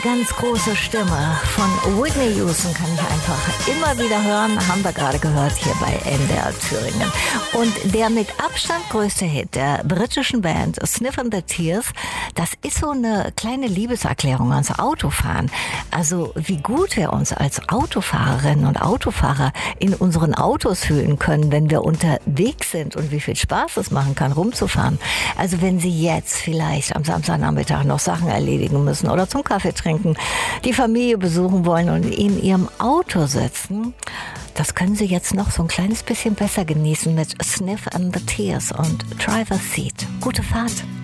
Ganz große Stimme von Whitney Houston kann ich einfach immer wieder hören, haben wir gerade gehört hier bei NDR Thüringen. Und der mit Abstand größte Hit der britischen Band Sniff and the Tears, das ist so eine kleine Liebeserklärung ans Autofahren. Also wie gut wir uns als Autofahrerinnen und Autofahrer in unseren Autos fühlen können, wenn wir unterwegs sind und wie viel Spaß es machen kann, rumzufahren. Also wenn Sie jetzt vielleicht am Samstagnachmittag noch Sachen erledigen müssen oder zum Kaffee trinken, die Familie besuchen wollen und in ihrem Auto sitzen, das können Sie jetzt noch so ein kleines bisschen besser genießen mit Sniff and the Tears und Driver's Seat. Gute Fahrt!